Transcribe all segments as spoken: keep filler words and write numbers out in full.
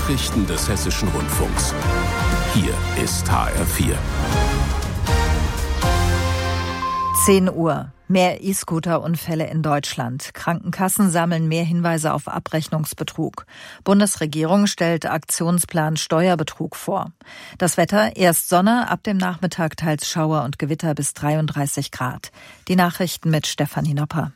Nachrichten des Hessischen Rundfunks. Hier ist H R vier. zehn Uhr. Mehr E-Scooter-Unfälle in Deutschland. Krankenkassen sammeln mehr Hinweise auf Abrechnungsbetrug. Bundesregierung stellt Aktionsplan Steuerbetrug vor. Das Wetter: erst Sonne, ab dem Nachmittag teils Schauer und Gewitter bis dreiunddreißig Grad. Die Nachrichten mit Stefanie Nopper.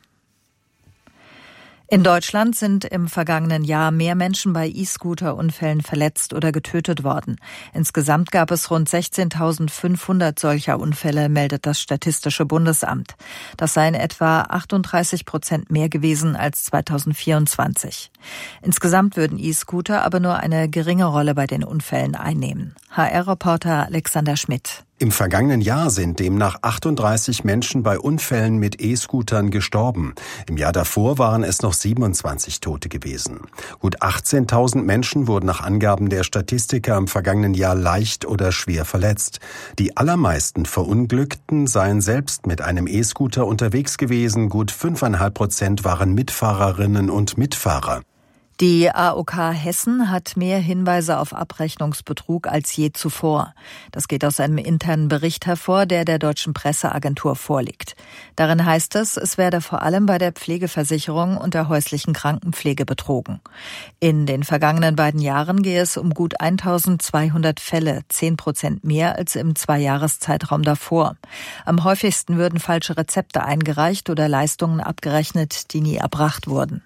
In Deutschland sind im vergangenen Jahr mehr Menschen bei E-Scooter-Unfällen verletzt oder getötet worden. Insgesamt gab es rund sechzehntausendfünfhundert solcher Unfälle, meldet das Statistische Bundesamt. Das seien etwa achtunddreißig Prozent mehr gewesen als zweitausendvierundzwanzig. Insgesamt würden E-Scooter aber nur eine geringe Rolle bei den Unfällen einnehmen. H R-Reporter Alexander Schmidt. Im vergangenen Jahr sind demnach achtunddreißig Menschen bei Unfällen mit E-Scootern gestorben. Im Jahr davor waren es noch siebenundzwanzig Tote gewesen. Gut achtzehntausend Menschen wurden nach Angaben der Statistiker im vergangenen Jahr leicht oder schwer verletzt. Die allermeisten Verunglückten seien selbst mit einem E-Scooter unterwegs gewesen. Gut fünfeinhalb Prozent waren Mitfahrerinnen und Mitfahrer. Die A O K Hessen hat mehr Hinweise auf Abrechnungsbetrug als je zuvor. Das geht aus einem internen Bericht hervor, der der Deutschen Presseagentur vorliegt. Darin heißt es, es werde vor allem bei der Pflegeversicherung und der häuslichen Krankenpflege betrogen. In den vergangenen beiden Jahren gehe es um gut eintausendzweihundert Fälle, zehn Prozent mehr als im Zweijahreszeitraum davor. Am häufigsten würden falsche Rezepte eingereicht oder Leistungen abgerechnet, die nie erbracht wurden.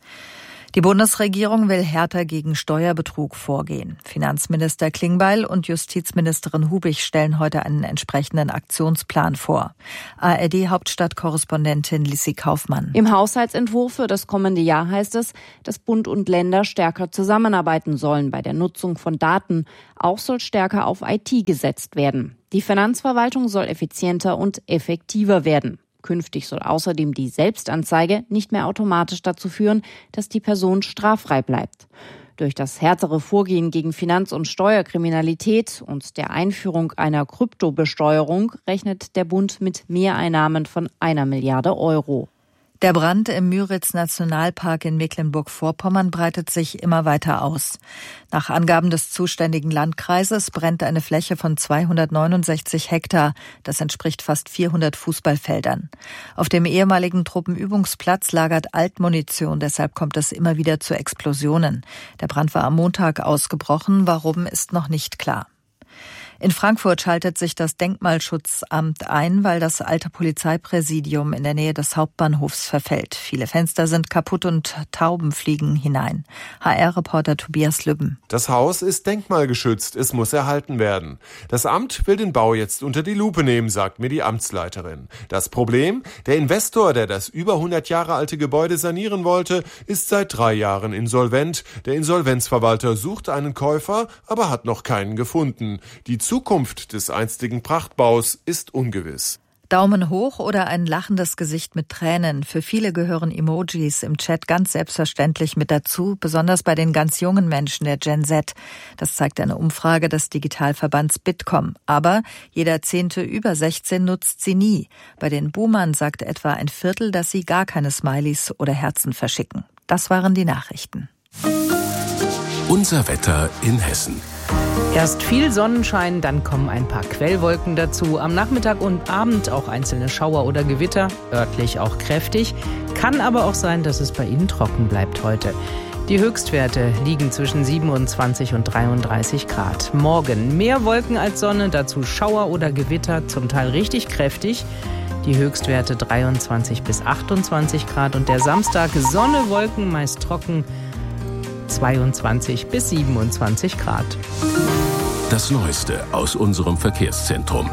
Die Bundesregierung will härter gegen Steuerbetrug vorgehen. Finanzminister Klingbeil und Justizministerin Hubig stellen heute einen entsprechenden Aktionsplan vor. A R D-Hauptstadtkorrespondentin Lissi Kaufmann. Im Haushaltsentwurf für das kommende Jahr heißt es, dass Bund und Länder stärker zusammenarbeiten sollen bei der Nutzung von Daten. Auch soll stärker auf I T gesetzt werden. Die Finanzverwaltung soll effizienter und effektiver werden. Künftig soll außerdem die Selbstanzeige nicht mehr automatisch dazu führen, dass die Person straffrei bleibt. Durch das härtere Vorgehen gegen Finanz- und Steuerkriminalität und der Einführung einer Kryptobesteuerung rechnet der Bund mit Mehreinnahmen von einer Milliarde Euro. Der Brand im Müritz-Nationalpark in Mecklenburg-Vorpommern breitet sich immer weiter aus. Nach Angaben des zuständigen Landkreises brennt eine Fläche von zweihundertneunundsechzig Hektar. Das entspricht fast vierhundert Fußballfeldern. Auf dem ehemaligen Truppenübungsplatz lagert Altmunition, deshalb kommt es immer wieder zu Explosionen. Der Brand war am Montag ausgebrochen, warum ist noch nicht klar. In Frankfurt schaltet sich das Denkmalschutzamt ein, weil das alte Polizeipräsidium in der Nähe des Hauptbahnhofs verfällt. Viele Fenster sind kaputt und Tauben fliegen hinein. H R-Reporter Tobias Lübben. Das Haus ist denkmalgeschützt, es muss erhalten werden. Das Amt will den Bau jetzt unter die Lupe nehmen, sagt mir die Amtsleiterin. Das Problem? Der Investor, der das über hundert Jahre alte Gebäude sanieren wollte, ist seit drei Jahren insolvent. Der Insolvenzverwalter sucht einen Käufer, aber hat noch keinen gefunden. Die Zukunft des einstigen Prachtbaus ist ungewiss. Daumen hoch oder ein lachendes Gesicht mit Tränen. Für viele gehören Emojis im Chat ganz selbstverständlich mit dazu, besonders bei den ganz jungen Menschen der Gen Z. Das zeigt eine Umfrage des Digitalverbands Bitkom. Aber jeder Zehnte über sechzehn nutzt sie nie. Bei den Boomern sagt etwa ein Viertel, dass sie gar keine Smileys oder Herzen verschicken. Das waren die Nachrichten. Unser Wetter in Hessen. Erst viel Sonnenschein, dann kommen ein paar Quellwolken dazu. Am Nachmittag und Abend auch einzelne Schauer oder Gewitter, örtlich auch kräftig. Kann aber auch sein, dass es bei Ihnen trocken bleibt heute. Die Höchstwerte liegen zwischen siebenundzwanzig und dreiunddreißig Grad. Morgen mehr Wolken als Sonne, dazu Schauer oder Gewitter, zum Teil richtig kräftig. Die Höchstwerte dreiundzwanzig bis achtundzwanzig Grad und der Samstag Sonne, Wolken, meist trocken, zweiundzwanzig bis siebenundzwanzig Grad. Das Neueste aus unserem Verkehrszentrum.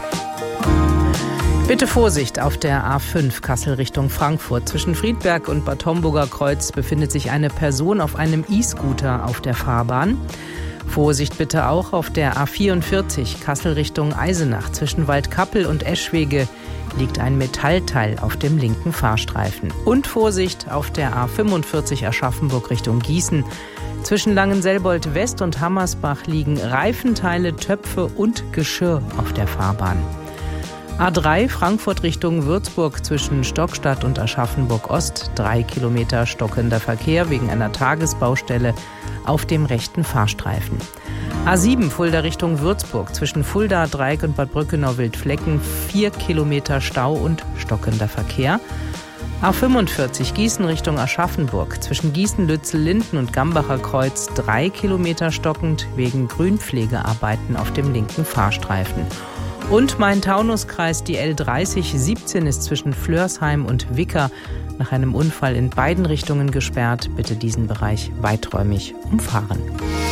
Bitte Vorsicht auf der A fünf Kassel Richtung Frankfurt. Zwischen Friedberg und Bad Homburger Kreuz befindet sich eine Person auf einem E-Scooter auf der Fahrbahn. Vorsicht bitte auch auf der A vierundvierzig Kassel Richtung Eisenach. Zwischen Waldkappel und Eschwege liegt ein Metallteil auf dem linken Fahrstreifen. Und Vorsicht auf der A fünfundvierzig Aschaffenburg Richtung Gießen. Zwischen Langenselbold West und Hammersbach liegen Reifenteile, Töpfe und Geschirr auf der Fahrbahn. A drei Frankfurt Richtung Würzburg zwischen Stockstadt und Aschaffenburg Ost. Drei Kilometer stockender Verkehr wegen einer Tagesbaustelle auf dem rechten Fahrstreifen. A sieben Fulda Richtung Würzburg zwischen Fulda, Dreieck und Bad Brückenau-Wildflecken. Vier Kilometer Stau und stockender Verkehr. A fünfundvierzig Gießen Richtung Aschaffenburg zwischen Gießen, Lützel, Linden und Gambacher Kreuz. Drei Kilometer stockend wegen Grünpflegearbeiten auf dem linken Fahrstreifen. Und Main-Taunus-Kreis, die L dreißig siebzehn ist zwischen Flörsheim und Wicker nach einem Unfall in beiden Richtungen gesperrt. Bitte diesen Bereich weiträumig umfahren.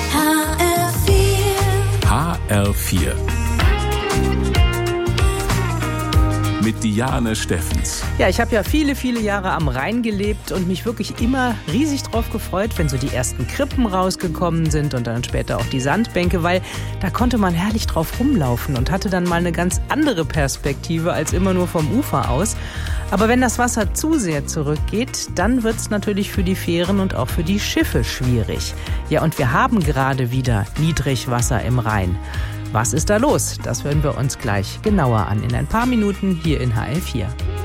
H R vier mit Diane Steffens. Ja, ich habe ja viele, viele Jahre am Rhein gelebt und mich wirklich immer riesig drauf gefreut, wenn so die ersten Krippen rausgekommen sind und dann später auch die Sandbänke, weil da konnte man herrlich drauf rumlaufen und hatte dann mal eine ganz andere Perspektive als immer nur vom Ufer aus. Aber wenn das Wasser zu sehr zurückgeht, dann wird es natürlich für die Fähren und auch für die Schiffe schwierig. Ja, und wir haben gerade wieder Niedrigwasser im Rhein. Was ist da los? Das hören wir uns gleich genauer an in ein paar Minuten hier in H L vier.